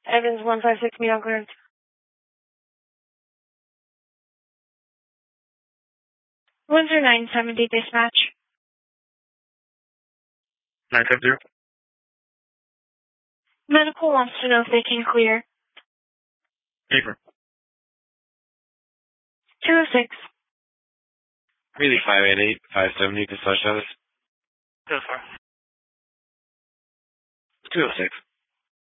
Evans 156, meet on clearance. 10970 dispatch. 950. Medical wants to know if they can clear. Paper. 206. Really 588, 570 dispatch status. 204. 206.